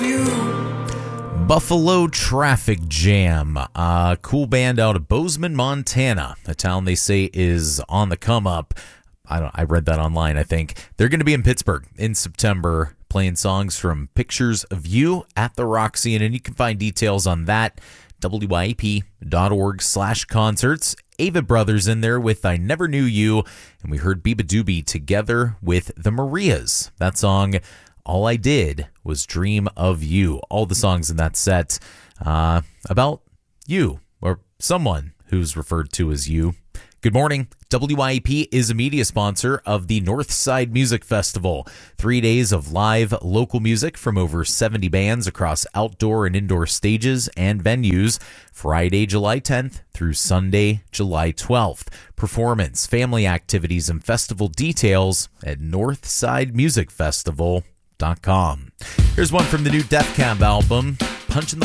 Buffalo Traffic Jam, a cool band out of Bozeman, Montana, a town they say is on the come up. I read that online, I think. They're going to be in Pittsburgh in September, playing songs from Pictures of You at the Roxy, and you can find details on that, wyep.org/concerts. Ava Brothers in there with I Never Knew You, and we heard Biba Doobie together with the Marias. That song, All I Did Was Dream of You. All the songs in that set about you, or someone who's referred to as you. Good morning. WYAP is a media sponsor of the Northside Music Festival. 3 days of live local music from over 70 bands across outdoor and indoor stages and venues. Friday, July 10th through Sunday, July 12th. Performance, family activities, and festival details at northsidemusicfestival.com. Here's one from the new Death Cab album, Punch in the